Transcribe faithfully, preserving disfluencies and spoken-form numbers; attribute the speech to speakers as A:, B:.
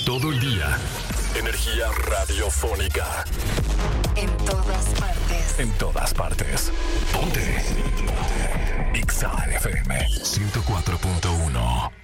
A: Todo el día. Energía radiofónica.
B: En todas partes.
A: En todas partes. Ponte. Ponte. X A F M ciento cuatro punto uno.